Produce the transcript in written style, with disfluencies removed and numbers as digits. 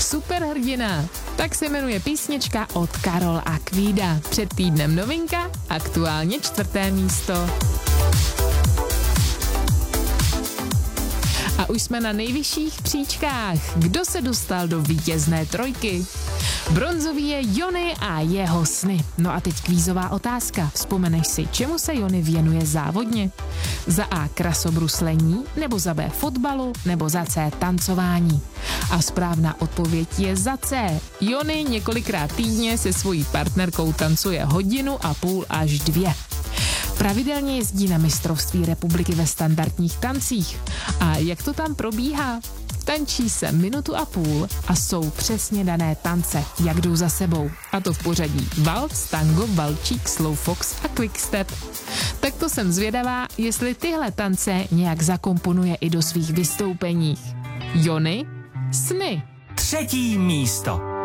superhrdina. Tak se jmenuje písnička od Karol a Kvída. Před týdnem novinka, aktuálně 4. místo. A už jsme na nejvyšších příčkách. Kdo se dostal do vítězné trojky? Bronzový je Jony a jeho sny. No a teď kvízová otázka. Vzpomeneš si, čemu se Jony věnuje závodně? Za A krasobruslení, nebo za B fotbalu, nebo za C tancování? A správná odpověď je za C. Jony několikrát týdně se svojí partnerkou tancuje 1,5 hodiny až 2. Pravidelně jezdí na mistrovství republiky ve standardních tancích. A jak to tam probíhá? Tančí se 1,5 minuty a jsou přesně dané tance, jak jdou za sebou. A to v pořadí waltz, tango, valčík, slowfox a quickstep. Tak to jsem zvědavá, jestli tyhle tance nějak zakomponuje i do svých vystoupení. Jony, sny. 3. místo.